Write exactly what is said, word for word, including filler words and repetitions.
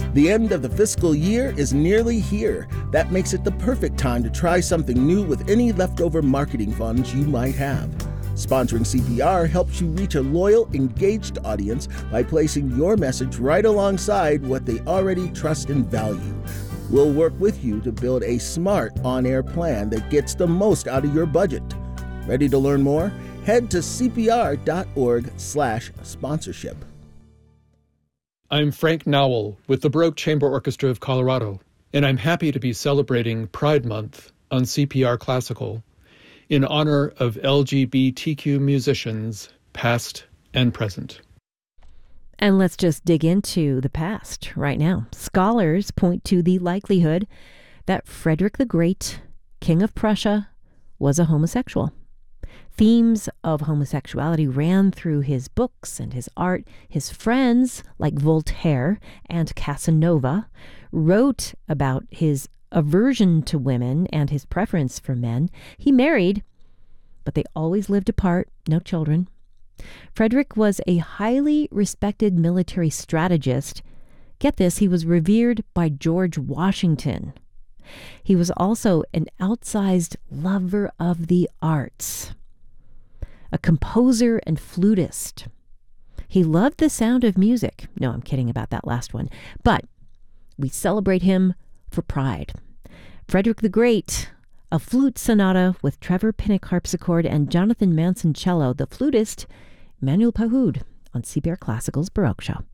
The end of the fiscal year is nearly here. That makes it the perfect time to try something new with any leftover marketing funds you might have. Sponsoring C P R helps you reach a loyal, engaged audience by placing your message right alongside what they already trust and value. We'll work with you to build a smart on-air plan that gets the most out of your budget. Ready to learn more? Head to cpr.org slash sponsorship. I'm Frank Nowell with the Baroque Chamber Orchestra of Colorado, and I'm happy to be celebrating Pride Month on C P R Classical in honor of L G B T Q musicians, past and present. And let's just dig into the past right now. Scholars point to the likelihood that Frederick the Great, King of Prussia, was a homosexual. Themes of homosexuality ran through his books and his art. His friends, like Voltaire and Casanova, wrote about his aversion to women and his preference for men. He married, but they always lived apart, no children. Frederick was a highly respected military strategist. Get this, he was revered by George Washington. He was also an outsized lover of the arts, a composer and flutist. He loved the sound of music. No, I'm kidding about that last one. But we celebrate him for Pride. Frederick the Great, a flute sonata with Trevor Pinnock harpsichord and Jonathan Manson cello, the flutist, Emmanuel Pahud on C P R Classical's Baroque Show.